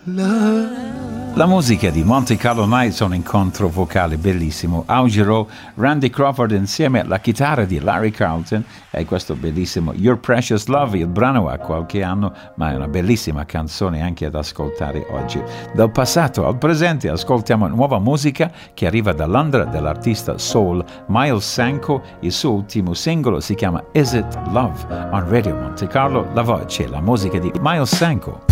La musica di Monte Carlo Nights è un incontro vocale bellissimo. Auguro Randy Crawford insieme alla chitarra di Larry Carlton e questo bellissimo Your Precious Love. Il brano ha qualche anno, ma è una bellissima canzone anche ad ascoltare oggi. Dal passato al presente ascoltiamo nuova musica che arriva da Londra dell'artista soul Miles Sanko. Il suo ultimo singolo si chiama Is It Love? On Radio Monte Carlo, la voce e la musica di Miles Sanko.